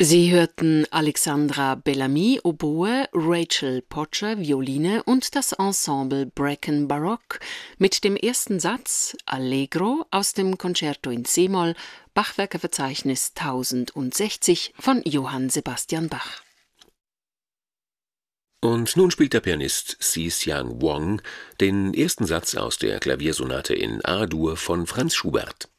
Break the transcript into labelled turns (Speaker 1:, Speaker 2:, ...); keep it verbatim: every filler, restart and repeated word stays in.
Speaker 1: Sie hörten Alexandra Bellamy, Oboe, Rachel Potter, Violine und das Ensemble Bracken Baroque mit dem ersten Satz Allegro aus dem Concerto in c-Moll, Bachwerkeverzeichnis tausendsechzig von Johann Sebastian Bach.
Speaker 2: Und nun spielt der Pianist Si-Xiang Wang den ersten Satz aus der Klaviersonate in A-Dur von Franz Schubert.